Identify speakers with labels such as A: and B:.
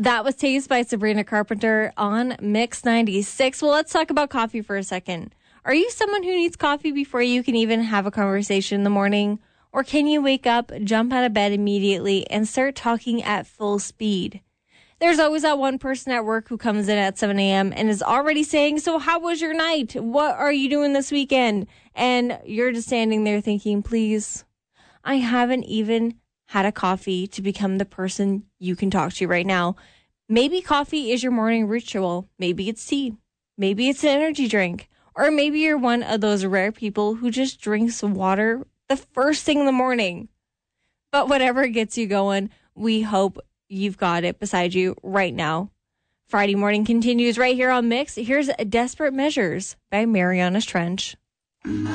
A: That was Taste by Sabrina Carpenter on Mix 96. Well, let's talk about coffee for a second. Are you someone who needs coffee before you can even have a conversation in the morning? Or can you wake up, jump out of bed immediately, and start talking at full speed? There's always that one person at work who comes in at 7 a.m. and is already saying, so how was your night? What are you doing this weekend? And you're just standing there thinking, please, I haven't even had a coffee to become the person you can talk to right now. Maybe coffee is your morning ritual. Maybe it's tea. Maybe it's an energy drink. Or maybe you're one of those rare people who just drinks water the first thing in the morning. But whatever gets you going, we hope you've got it beside you right now. Friday morning continues right here on Mix. Here's Desperate Measures by Marianas Trench.